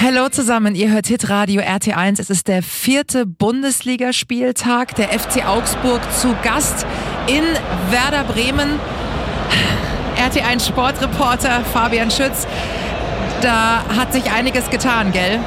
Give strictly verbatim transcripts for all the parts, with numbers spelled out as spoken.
Hallo zusammen, ihr hört Hitradio R T eins. Es ist der vierte Bundesligaspieltag. Der F C Augsburg zu Gast in Werder Bremen. R T eins Sportreporter Fabian Schütz. Da hat sich einiges getan, gell?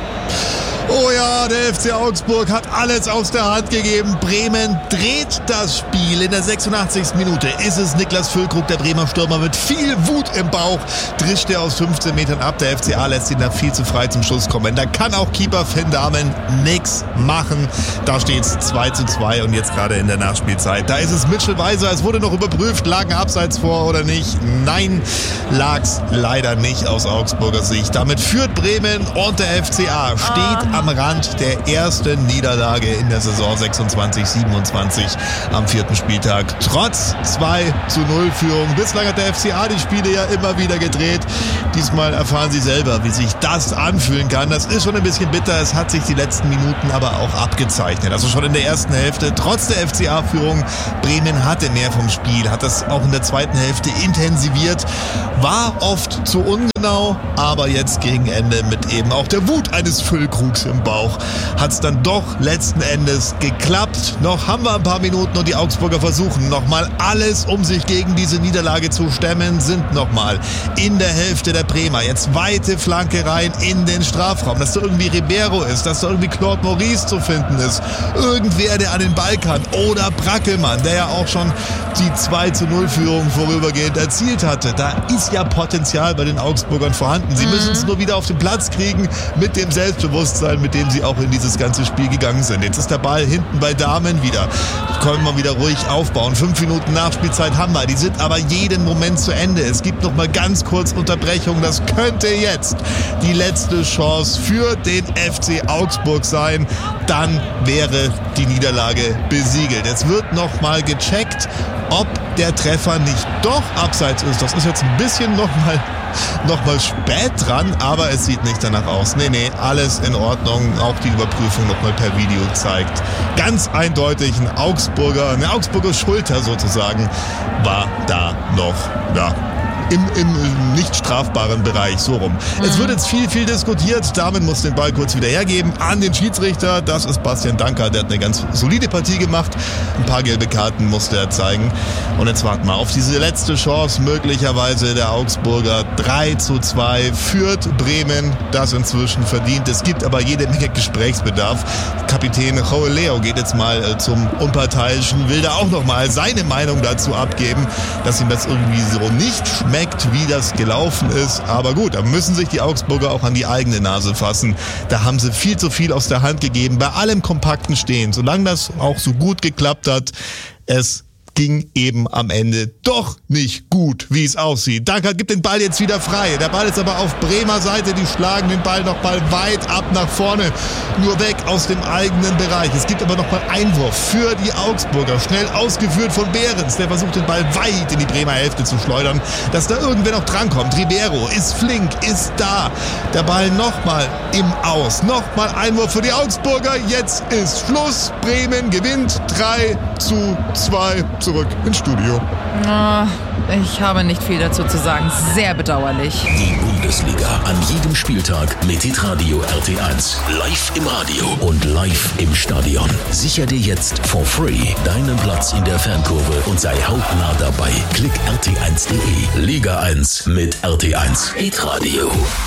Oh ja, der F C Augsburg hat alles aus der Hand gegeben. Bremen dreht das Spiel. In der sechsundachtzigsten Minute ist es Niklas Füllkrug, der Bremer Stürmer, mit viel Wut im Bauch. Drischt er aus fünfzehn Metern ab. Der F C A lässt ihn da viel zu frei zum Schuss kommen. Da kann auch Keeper Finn Dahmen nix machen. Da steht es zwei zu zwei und jetzt gerade in der Nachspielzeit. Da ist es Mitchell Weiser. Es wurde noch überprüft, lag ein Abseits vor oder nicht. Nein, lag's leider nicht aus Augsburger Sicht. Damit führt Bremen und der F C A steht am Rand der ersten Niederlage in der Saison sechsundzwanzig siebenundzwanzig am vierten Spieltag. Trotz zwei zu null Führung. Bislang hat der F C A die Spiele ja immer wieder gedreht. Diesmal erfahren sie selber, wie sich das anfühlen kann. Das ist schon ein bisschen bitter. Es hat sich die letzten Minuten aber auch abgezeichnet. Also schon in der ersten Hälfte, trotz der F C A-Führung, Bremen hatte mehr vom Spiel, hat das auch in der zweiten Hälfte intensiviert, war oft zu ungenau, aber jetzt gegen Ende mit eben auch der Wut eines Füllkrugs im Bauch hat es dann doch letzten Endes geklappt. Noch haben wir ein paar Minuten und die Augsburger versuchen nochmal alles, um sich gegen diese Niederlage zu stemmen, sind nochmal in der Hälfte der Bremer. Jetzt weite Flanke rein in den Strafraum, dass da irgendwie Ribeiro ist, dass da irgendwie Claude Maurice zu finden ist. Irgendwer, der an den Ball kann. Oder Brackelmann, der ja auch schon die zwei zu null Führung vorübergehend erzielt hatte. Da ist ja Potenzial bei den Augsburgern vorhanden. Sie müssen es nur wieder auf den Platz kriegen mit dem Selbstbewusstsein, mit dem sie auch in dieses ganze Spiel gegangen sind. Jetzt ist der Ball hinten bei Dahmen wieder. Können wir wieder ruhig aufbauen. Fünf Minuten Nachspielzeit haben wir. Die sind aber jeden Moment zu Ende. Es gibt noch mal ganz kurz Unterbrechung. Das könnte jetzt die letzte Chance für den F C Augsburg sein. Dann wäre die Niederlage besiegelt. Es wird noch mal gecheckt, ob der Treffer nicht doch abseits ist. Das ist jetzt ein bisschen noch mal noch mal spät dran, aber es sieht nicht danach aus. Nee, nee, alles in Ordnung. Auch die Überprüfung noch mal per Video zeigt ganz eindeutig ein Augsburger, eine Augsburger Schulter sozusagen war da noch da. Im, im nicht strafbaren Bereich, so rum. Mhm. Es wird jetzt viel, viel diskutiert. Damen muss den Ball kurz wieder hergeben an den Schiedsrichter. Das ist Bastian Danker, der hat eine ganz solide Partie gemacht. Ein paar gelbe Karten musste er zeigen. Und jetzt warten wir auf diese letzte Chance. Möglicherweise der Augsburger drei zu zwei führt Bremen. Das inzwischen verdient. Es gibt aber jede Menge Gesprächsbedarf. Kapitän Joel Leo geht jetzt mal zum Unparteiischen, will da auch nochmal seine Meinung dazu abgeben, dass ihm das irgendwie so nicht schmeckt, wie das gelaufen ist. Aber gut, da müssen sich die Augsburger auch an die eigene Nase fassen. Da haben sie viel zu viel aus der Hand gegeben, bei allem kompakten Stehen. Solange das auch so gut geklappt hat, es ging eben am Ende doch nicht gut, wie es aussieht. Danker gibt den Ball jetzt wieder frei. Der Ball ist aber auf Bremer Seite. Die schlagen den Ball noch mal weit ab nach vorne. Nur weg aus dem eigenen Bereich. Es gibt aber noch mal Einwurf für die Augsburger. Schnell ausgeführt von Behrens. Der versucht den Ball weit in die Bremer Hälfte zu schleudern, dass da irgendwer noch drankommt. Ribeiro ist flink, ist da. Der Ball noch mal im Aus. Noch mal Einwurf für die Augsburger. Jetzt ist Schluss. Bremen gewinnt drei zu zwei. Zurück ins Studio. Oh, ich habe nicht viel dazu zu sagen. Sehr bedauerlich. Die Bundesliga an jedem Spieltag mit Hitradio R T eins. Live im Radio und live im Stadion. Sicher dir jetzt for free deinen Platz in der Fankurve und sei hautnah dabei. Klick r t eins punkt d e. Liga eins mit R T eins. Hitradio.